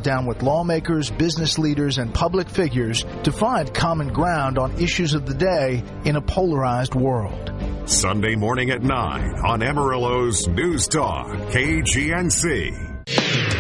down with lawmakers, business leaders, and public figures to find common ground on issues of the day in a polarized world. Sunday morning at 9 on Amarillo's News Talk, KGNC.